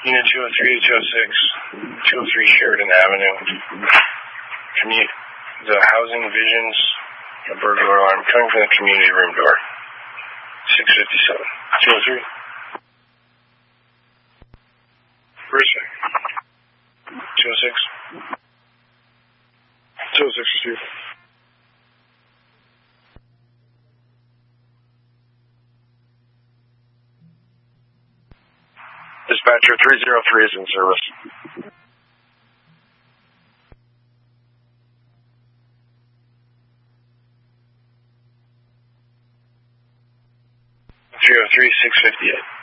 Unit 203 to 206, 203 Sheridan Avenue. The housing divisions, a burglar alarm coming from the community room door. 657. 203. Where's it? 206. 206 received. Dispatcher 303 is in service. 303, 658.